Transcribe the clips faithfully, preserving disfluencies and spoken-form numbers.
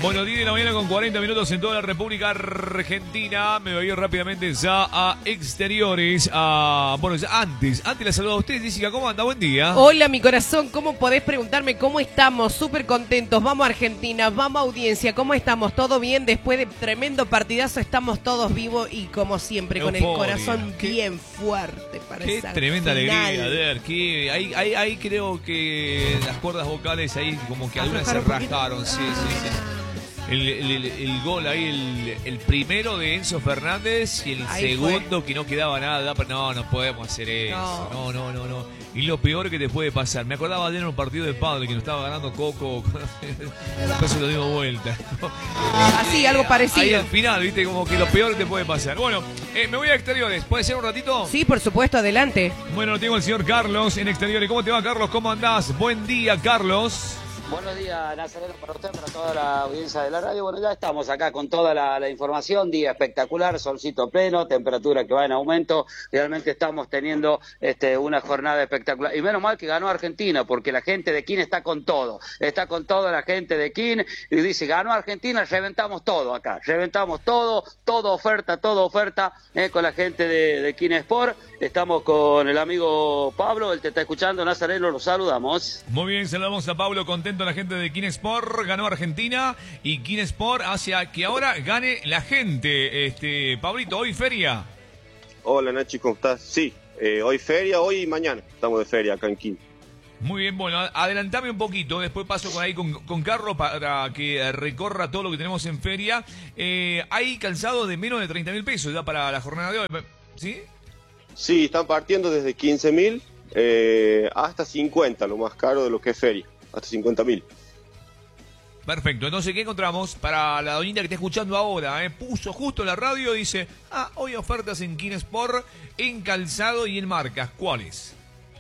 Bueno, diez de la mañana con cuarenta minutos en toda la República Argentina. Me voy a ir rápidamente ya a exteriores. A, bueno, ya antes, antes la saludo a ustedes. Jessica, ¿cómo anda? Buen día. Hola, mi corazón. ¿Cómo podés preguntarme cómo estamos? Súper contentos. Vamos a Argentina, vamos a audiencia. ¿Cómo estamos? ¿Todo bien? Después de tremendo partidazo estamos todos vivos y como siempre con Euforia. el corazón Qué, bien fuerte para Qué esa tremenda final. alegría. A ver, que ahí, ahí, ahí creo que las cuerdas vocales ahí como que algunas se rascaron. Sí, sí, sí. El, el, el, el gol ahí, el, el primero de Enzo Fernández y el Ahí segundo fue. que no quedaba nada. Pero no, no podemos hacer eso. No, no, no, no. Y lo peor que te puede pasar. Me acordaba de en un partido de pádel que nos estaba ganando Coco. Después se lo dimos vuelta. Así, algo parecido. Ahí al final, viste, como que lo peor que te puede pasar. Bueno, eh, me voy a exteriores. ¿Puede ser un ratito? Sí, por supuesto, adelante. Bueno, tengo al señor Carlos en exteriores. ¿Cómo te va, Carlos? ¿Cómo andás? Buen día, Carlos. Buenos días, Nazareno, para usted, para toda la audiencia de la radio. Bueno, ya estamos acá con toda la, la información, día espectacular, solcito pleno, temperatura que va en aumento. Realmente estamos teniendo este, una jornada espectacular. Y menos mal que ganó Argentina, porque la gente de Quín está con todo. Está con todo la gente de Quín y dice, ganó Argentina, reventamos todo acá. Reventamos todo, todo oferta, todo oferta eh, con la gente de, de Quín Sport. Estamos con el amigo Pablo, él te está escuchando, Nazareno, lo saludamos. Muy bien, saludamos a Pablo, contento la gente de Kinesport, ganó Argentina y Kinesport hace que ahora gane la gente. Este, Pablito, hoy feria. Hola Nachi, ¿cómo estás? Sí, eh, hoy feria, hoy y mañana estamos de feria acá en Quín. Muy bien, bueno, adelantame un poquito, después paso con ahí con, con Carlos para que recorra todo lo que tenemos en feria. Eh, hay calzado de menos de treinta mil pesos ya para la jornada de hoy, ¿sí? Sí, están partiendo desde quince mil eh, hasta cincuenta, lo más caro de lo que es feria, hasta cincuenta mil. Perfecto, entonces, ¿qué encontramos? Para la doñita que está escuchando ahora, eh, puso justo la radio, dice, ah, hoy ofertas en Kinesport, en calzado y en marcas, ¿cuáles?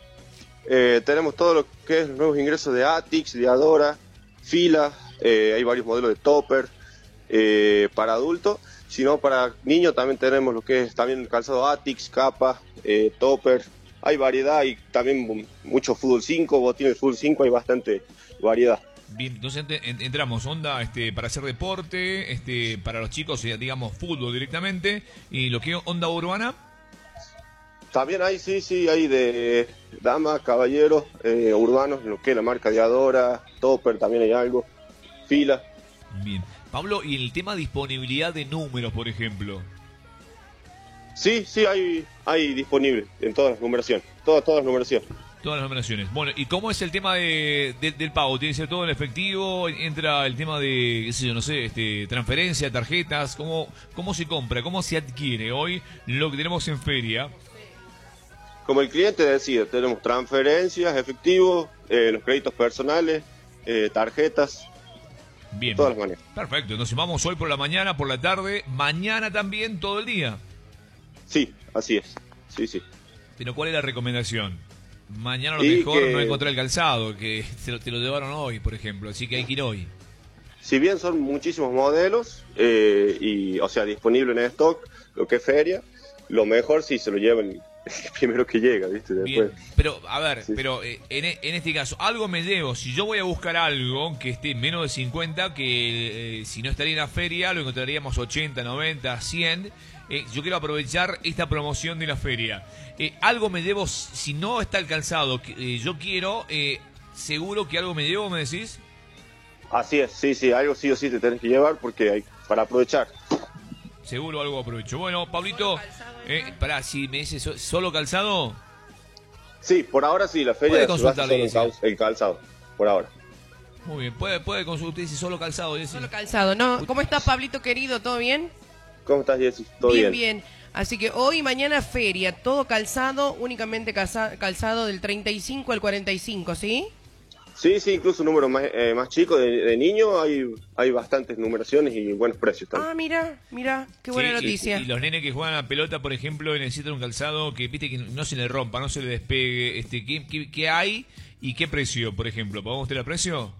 Eh, tenemos todo lo que es los nuevos ingresos de Atix, de Adora, Fila, eh, hay varios modelos de Topper, eh, para adultos, sino para niños también tenemos lo que es también calzado Atix, Capa, eh, Topper, hay variedad, hay también mucho fútbol cinco, botines de fútbol cinco, hay bastante variedad. Bien, entonces entramos, onda este, para hacer deporte, este, para los chicos, digamos, fútbol directamente, y lo que es onda urbana. También hay, sí, sí, hay de damas, caballeros, eh, urbanos, lo que es la marca de Adora, Topper, también hay algo, Fila. Bien. Pablo, y el tema de disponibilidad de números, por ejemplo. Sí, sí, hay, hay disponible en todas las numeraciones, todas, todas las numeraciones. Todas las numeraciones. Bueno, ¿y cómo es el tema de, de, del pago? ¿Tiene que ser todo en efectivo? ¿Entra el tema de, qué sé yo, no sé, este, transferencia, tarjetas? ¿Cómo, cómo se compra? ¿Cómo se adquiere hoy lo que tenemos en feria? Como el cliente decide, tenemos transferencias, efectivo, eh, los créditos personales, eh, tarjetas, bien, todas las maneras. Perfecto, entonces vamos hoy por la mañana, por la tarde, mañana también, todo el día. Sí, así es, sí, sí. Pero ¿cuál es la recomendación? Mañana lo y mejor que, no encontrar el calzado, que te lo, te lo llevaron hoy, por ejemplo, así que hay que ir hoy. Si bien son muchísimos modelos, eh, y o sea, disponible en stock, lo que es feria, lo mejor sí se lo llevan el primero que llega, ¿viste? Después. Bien, pero a ver, sí. pero eh, en, en este caso, algo me llevo, si yo voy a buscar algo que esté menos de cincuenta, que eh, si no estaría en la feria, lo encontraríamos ochenta, noventa, cien, eh, yo quiero aprovechar esta promoción de la feria. Eh, algo me llevo, si no está el calzado, que, eh, yo quiero, eh, seguro que algo me llevo, ¿me decís? Así es, sí, sí, algo sí o sí te tenés que llevar porque hay para aprovechar. Seguro algo aprovecho. Bueno, Pablito, eh, pará, si me dices so, solo calzado. Sí, por ahora sí, la feria puede se basa consultarle, solo en cal, el calzado, por ahora. Muy bien, puede, puede consultar, dice solo calzado. Dice. Solo calzado, ¿no? ¿Cómo estás, Pablito querido? ¿Todo bien? ¿Cómo estás, Jessy? ¿Todo bien? bien? Bien, así que hoy y mañana feria, todo calzado, únicamente calza, calzado del treinta y cinco al cuarenta y cinco, ¿sí? Sí, sí, incluso un número más, eh, más chico de, de niño, hay, hay bastantes numeraciones y buenos precios también. Ah, mira, mira, qué buena sí, noticia. Y, y los nenes que juegan a pelota, por ejemplo, necesitan un calzado que, viste, que no se le rompa, no se le despegue. Este, ¿qué, qué, qué hay y qué precio, por ejemplo? ¿Podemos tener precio?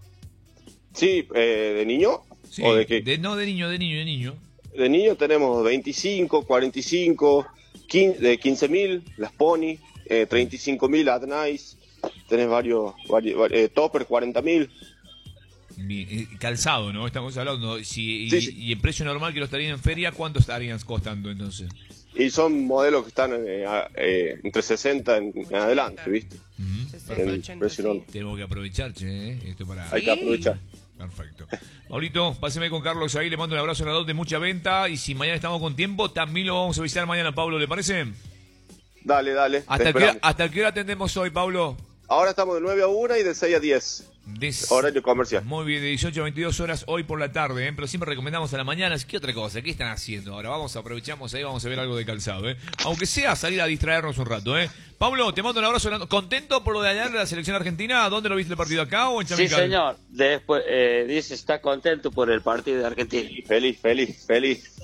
Sí, eh, ¿de niño? Sí, ¿O de qué? De, no, de niño, de niño, de niño. De niño tenemos veinticinco, cuarenta y cinco, quince, de quince mil, las Pony, eh, treinta y cinco mil, Adnice, tenés varios, varios eh, Topper, cuarenta mil. Bien, calzado, ¿no? Estamos hablando. Si, Sí, y, sí. y en precio normal que lo estarían en feria, ¿cuánto estarían costando entonces? Y son modelos que están eh, a- eh, entre sesenta en, en adelante, ¿viste? Ujú. sesenta, En ochenta, precio sí. normal. Tenemos que aprovechar, che, ¿eh? Esto para... Hay que aprovechar. Perfecto. Pablito, páseme con Carlos ahí, le mando un abrazo a de mucha venta y si mañana estamos con tiempo, también lo vamos a visitar mañana, Pablo, ¿le parece? Dale, dale. te ¿Hasta qué, hora, esperamos. ¿Hasta qué hora atendemos hoy, Pablo? Ahora estamos de nueve a una y de seis a diez. Des- Horario comercial. Muy bien, de dieciocho a veintidós horas hoy por la tarde, ¿eh? Pero siempre recomendamos a la mañana. ¿Qué otra cosa? ¿Qué están haciendo ahora? Vamos, aprovechamos ahí, vamos a ver algo de calzado, ¿eh? Aunque sea salir a distraernos un rato, ¿eh? Pablo, te mando un abrazo. ¿Contento por lo de ayer de la selección argentina? ¿Dónde lo viste el partido, acá o en Sí, Chamical? señor. Después, eh, dice, está contento por el partido de Argentina. Feliz, feliz, feliz.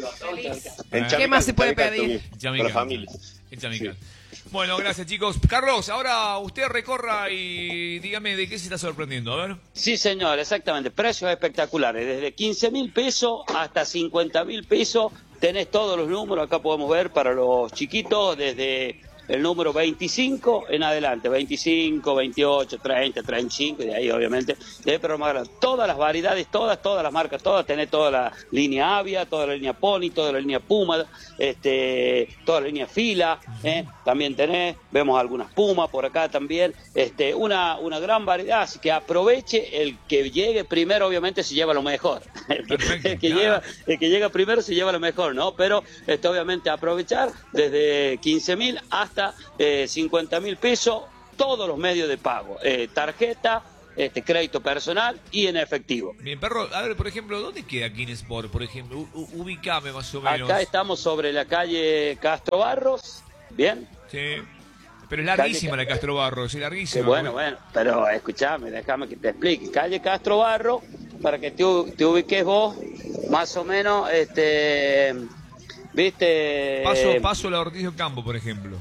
En ¿Qué Chamical, más se puede Chamical pedir? también, Chamical. Con la familia. En Chamical. Bueno, gracias, chicos. Carlos, ahora usted recorra y dígame de qué se está sorprendiendo, a ver. Sí, señor, exactamente. Precios espectaculares. Desde quince mil pesos hasta cincuenta mil pesos. Tenés todos los números. Acá podemos ver para los chiquitos desde el número veinticinco en adelante. veinticinco, veintiocho, treinta, treinta y cinco. Y de ahí, obviamente, de pero más grande. Todas las variedades, todas, todas las marcas, todas. Tenés toda la línea Avia, toda la línea Pony, toda la línea Puma, este, toda la línea Fila. ¿eh? También tenés, vemos algunas Pumas por acá también. Este, una, una gran variedad. Así que aproveche. El que llegue primero, obviamente, se lleva lo mejor. El que, Perfecto, el que claro. lleva, el que llega primero se lleva lo mejor, ¿no? Pero este, obviamente aprovechar desde quince mil hasta eh, cincuenta mil pesos, todos los medios de pago, eh, tarjeta, este, crédito personal y en efectivo. Bien, perro, a ver, por ejemplo, ¿dónde queda Kinesport, por ejemplo? U- u- ubicame más o menos. Acá estamos sobre la calle Castro Barros, ¿bien? Sí. Pero es larguísima la Castro Barros, es Que larguísima. bueno, bueno, pero escúchame, déjame que te explique. Calle Castro Barros, para que te, u- te ubiques vos, más o menos, este, viste... Paso, paso la Ortiz de Campo, por ejemplo.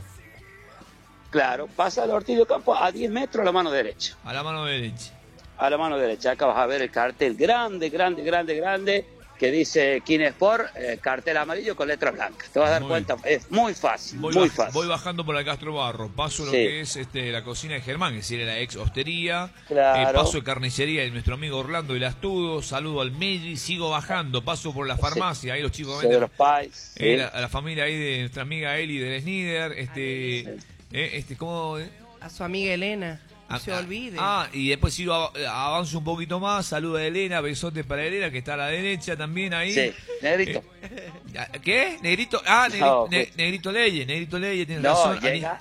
Claro, pasa al Ortiz de Campo a diez metros a la mano derecha. A la mano derecha. A la mano derecha, acá vas a ver el cartel grande, grande, grande, grande, que dice Kinesport, eh, cartel amarillo con letras blancas. Te vas a dar Muy cuenta, es muy fácil, Voy, muy baj- fácil. voy bajando por la Castro Barro, paso lo Sí. que es este, la cocina de Germán, es decir, la ex hostería, Claro. eh, paso de carnicería de nuestro amigo Orlando del Astudo, saludo al Medri, sigo bajando, paso por la farmacia, ahí los chicos Sí, de los venden, pais. eh, sí. la- a la familia ahí de nuestra amiga Eli del Snider, este, eh, este, ¿cómo? eh? A su amiga Elena. No Ah, se ah, olvide. Ah, y después sigo av- avanzo un poquito más, saludo a Elena, besotes para Elena, que está a la derecha también ahí. Sí, negrito. Eh, ¿Qué? ¿Negrito? Ah, negri- No, ne- pues- Negrito Leye, Negrito Leye, tienes No, razón. llega,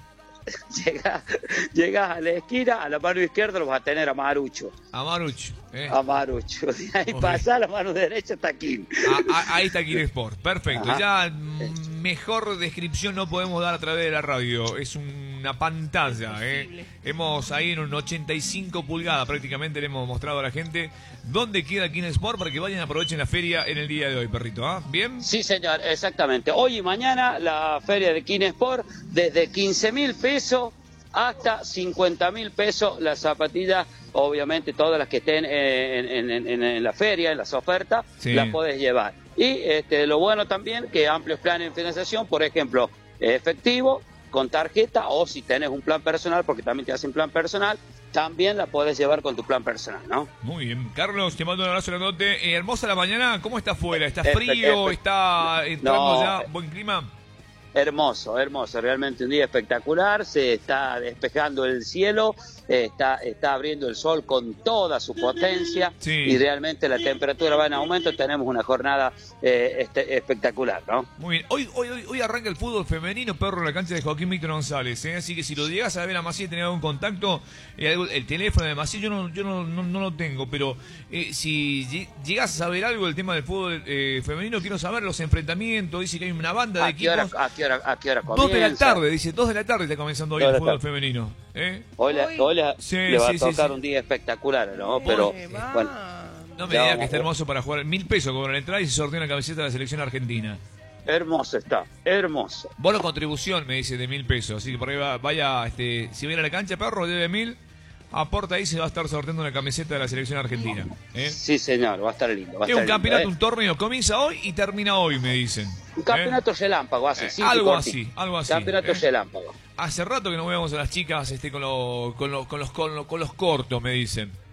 llega, llegas a la esquina, a la mano izquierda lo vas a tener a Marucho. A Marucho. eh. A Marucho. De ahí Ok. pasa a la mano derecha está aquí. Ah, ah, ahí está Kinesport, perfecto. Ajá. Ya mm, mejor descripción no podemos dar a través de la radio. Es una pantalla. Eh. Hemos ahí en un ochenta y cinco pulgadas prácticamente le hemos mostrado a la gente dónde queda Kinesport para que vayan y aprovechen la feria en el día de hoy, perrito. ¿Ah? ¿Bien? Sí, señor, exactamente. Hoy y mañana la feria de Kinesport, desde quince mil pesos hasta cincuenta mil pesos las zapatillas, obviamente todas las que estén en, en- en- en- en la feria, en las ofertas, Sí. las podés llevar. Y este, lo bueno también que amplios planes de financiación, por ejemplo, efectivo, con tarjeta, o si tenés un plan personal, porque también te hacen plan personal, también la podés llevar con tu plan personal, ¿no? Muy bien. Carlos, te mando un abrazo grandote. Eh, hermosa la mañana. ¿Cómo está afuera? ¿Está Espe- frío? espe- ¿Está entrando No, ya? eh. ¿Buen clima? Hermoso, hermoso, realmente un día espectacular, se está despejando el cielo, eh, está, está abriendo el sol con toda su potencia Sí. y realmente la temperatura va en aumento, tenemos una jornada eh, este, espectacular, ¿no? Muy bien. Hoy, hoy, hoy, hoy arranca el fútbol femenino, perro, en la cancha de Joaquín Víctor González. ¿eh? Así que si lo llegas a ver a Maciel, tenés algún contacto, eh, algo- el teléfono de Maciel yo no, yo no, no, no lo tengo, pero eh, si lle- llegas a saber algo del tema del fútbol eh, femenino, quiero saber los enfrentamientos. Dice que hay una banda de ¿A qué hora, equipos. a qué hora, a qué hora comienza? Dos de la tarde, dice, dos de la tarde está comenzando hoy Dos el de la fútbol tarde. femenino. ¿eh? Hoy, le, Hoy- hoy le, Sí, le va sí, a sí, tocar sí. un día espectacular, ¿no? Pero, Oye, va. bueno, No me Ya digas vamos que está a ver. hermoso para jugar. Mil pesos con la entrada y se sortea una camiseta de la selección argentina. hermoso está, hermoso. Bono contribución, me dice, de mil pesos. Así que por ahí va- vaya, este, si viene a la cancha, perro, debe mil. Aporta ahí, se va a estar sorteando una camiseta de la selección argentina. ¿eh? Sí, señor, va a estar lindo. Va a Es un estar lindo, campeonato, ¿eh? un torneo. Comienza hoy y termina hoy, me dicen. Un ¿eh? campeonato relámpago, hace Eh, cinco y algo cortito. así, algo así, Campeonato ¿eh? relámpago. Hace rato que no vemos a las chicas este, con, lo- con, lo- con, los, con, lo- con los cortos, me dicen.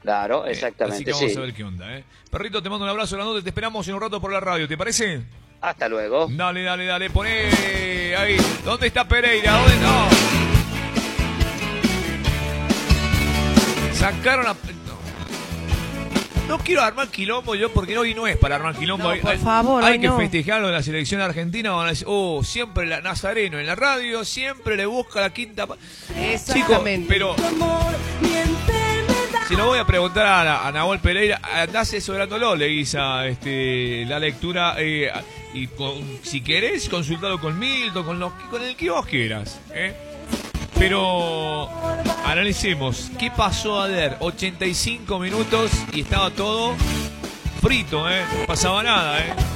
Claro, exactamente, eh, así que vamos sí. a ver qué onda, ¿eh? Perrito, te mando un abrazo grandote, te esperamos en un rato por la radio, ¿te parece? Hasta luego. Dale, dale, dale, poné ahí. ¿Dónde está Pereira? ¿Dónde no? Sacaron a... No, no quiero armar quilombo yo porque hoy no es para armar quilombo. No, hay, por hay- favor, hay hoy que no. festejar lo de la selección argentina. Van a decir, oh, siempre la Nazareno en la radio, siempre le busca la quinta... pa-". Chicos, Exactamente. pero... Si lo voy a preguntar a, a Nahuel Pereira, andás asesorándolo, le guisa este, la lectura, eh, y con, si querés, consultalo con Milton, con, lo, con el que vos quieras. ¿eh? Pero analicemos, ¿qué pasó ayer? ochenta y cinco minutos y estaba todo frito, ¿eh? No pasaba nada, ¿eh?